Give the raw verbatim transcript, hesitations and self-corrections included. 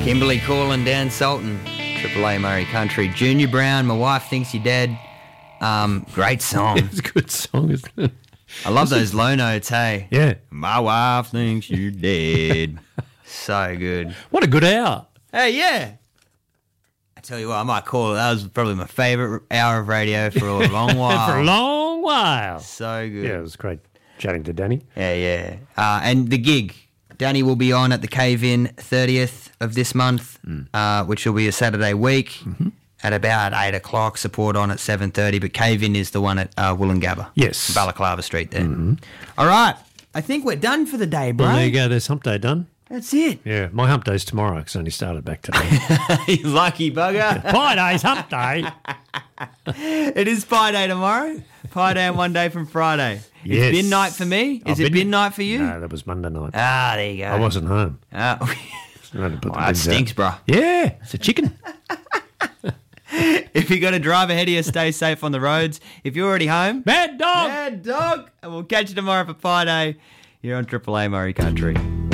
Kimberly Call and Dan Sultan, Triple A Murray Country. Junior Brown, My Wife Thinks You're Dead. Um, great song. It's a good song, isn't it? I love those low notes, hey? Yeah. My wife thinks you're dead. So good. What a good hour. Hey, yeah. I tell you what, I might call it. That was probably my favourite hour of radio for a long while. For a long while. So good. Yeah, it was great chatting to Danny. Yeah, yeah. Uh, and the gig. Danny will be on at the Cave-In thirtieth of this month, mm. uh, which will be a Saturday week mm-hmm. at about eight o'clock. Support on at seven thirty, but Cave-In is the one at uh, Wollongabba. Yes. Balaclava Street there. Mm-hmm. All right. I think we're done for the day, bro. Well, there you go. There's hump day done. That's it. Yeah, my hump day's tomorrow because I only started back today. You lucky bugger. Pie day's hump day. It is Pie Day tomorrow. Pie Day on one day from Friday. Yes. It's bin night for me. Is oh, it bin, bin night for you? No, that was Monday night. Ah, there you go. I wasn't home. Ah. I had to put Oh, the that stinks, out. bro. Yeah, it's a chicken. If you got to drive ahead of you, stay safe on the roads. If you're already home, Mad dog. Mad dog. And we'll catch you tomorrow for Pie Day. You're on Triple A Murray Country.